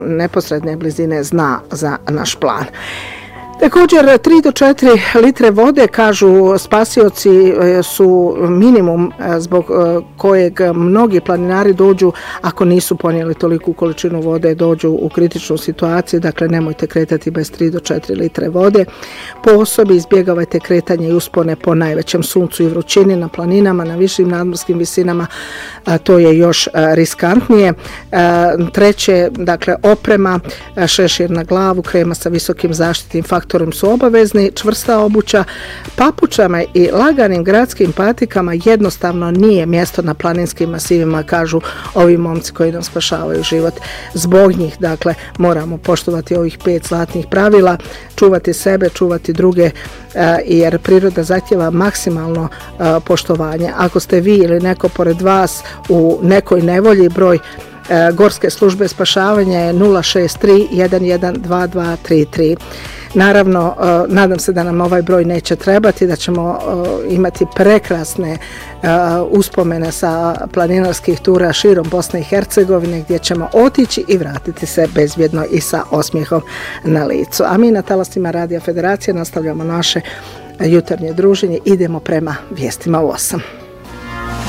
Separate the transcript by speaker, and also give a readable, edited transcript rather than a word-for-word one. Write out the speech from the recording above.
Speaker 1: neposredne blizine zna za naš plan. Također 3 do 4 litre vode, kažu spasioci, su minimum zbog kojeg mnogi planinari dođu, ako nisu ponijeli toliku količinu vode, dođu u kritičnu situaciju, dakle nemojte kretati bez 3 do 4 litre vode. Po osobi izbjegavajte kretanje i uspone po najvećem suncu i vrućini na planinama, na višim nadmorskim visinama, to je još riskantnije. Treće, dakle oprema, šešir na glavu, krema sa visokim zaštitnim faktorom su obavezni, čvrsta obuća, papučama i laganim gradskim patikama jednostavno nije mjesto na planinskim masivima, kažu ovi momci koji nam spašavaju život. Zbog njih, dakle, moramo poštovati ovih 5 zlatnih pravila, čuvati sebe, čuvati druge, jer priroda zahtjeva maksimalno poštovanje. Ako ste vi ili neko pored vas u nekoj nevolji, broj Gorske službe spašavanja je 063 11 2233. Naravno, nadam se da nam ovaj broj neće trebati, da ćemo imati prekrasne uspomene sa planinarskih tura širom Bosne i Hercegovine, gdje ćemo otići i vratiti se bezbjedno i sa osmijehom na licu. A mi na talasima Radija Federacije nastavljamo naše jutarnje druženje, idemo prema vijestima u 8.